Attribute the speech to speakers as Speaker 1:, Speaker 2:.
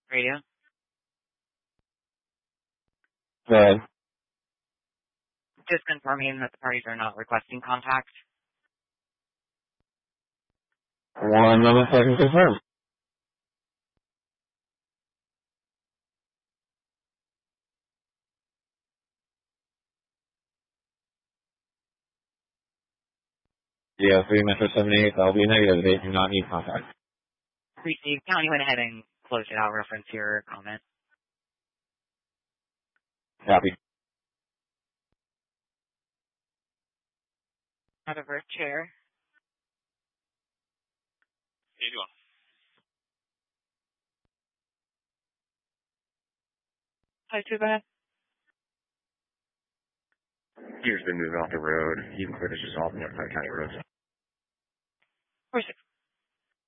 Speaker 1: Radio.
Speaker 2: Good.
Speaker 1: Just confirming that the parties are not requesting contact.
Speaker 2: 1 moment so I can confirm. Yeah, 3 Metro 78, that'll be negative. They do not need contact.
Speaker 1: Received. County went ahead and closed it out. Reference your comment.
Speaker 2: Copy.
Speaker 1: Out of her chair.
Speaker 3: How you doing?
Speaker 1: Hi, too bad.
Speaker 4: He's been moving off the road. He's been just off the County roads.
Speaker 1: 4-6.